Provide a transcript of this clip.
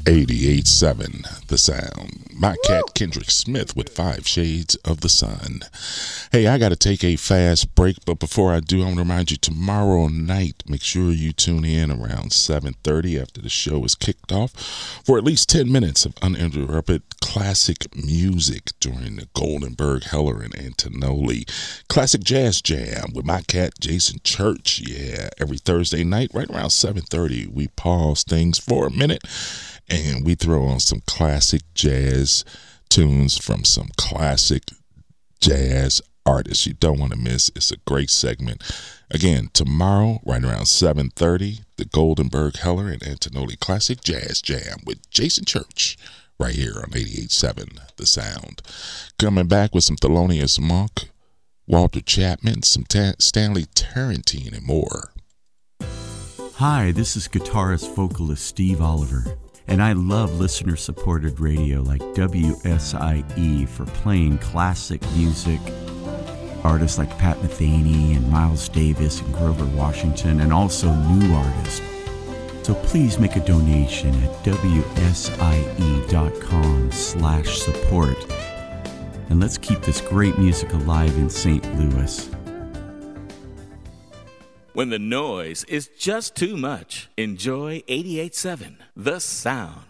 88.7 The Sound. My cat Kendrick Smith with 5 Shades of the Sun. Hey, I got to take a fast break, but before I do, I want to remind you tomorrow night, make sure you tune in around 7:30 after the show is kicked off for at least 10 minutes of uninterrupted classic music during the Goldenberg, Heller, and Antonelli Classic Jazz Jam with my cat Jason Church. Yeah, every Thursday night right around 7:30, we pause things for a minute and we throw on some classic jazz tunes from some classic jazz artists you don't want to miss. It's a great segment. Again, tomorrow, right around 7:30, the Goldenberg, Heller, and Antonelli Classic Jazz Jam with Jason Church, right here on 88.7 The Sound. Coming back with some Thelonious Monk, Walter Chapman, some Stanley Tarantine, and more. Hi, this is guitarist vocalist Steve Oliver, and I love listener-supported radio like WSIE for playing classic music. Artists like Pat Metheny and Miles Davis and Grover Washington, and also new artists. So please make a donation at wsie.com/support. And let's keep this great music alive in St. Louis. When the noise is just too much, enjoy 88.7 The Sound.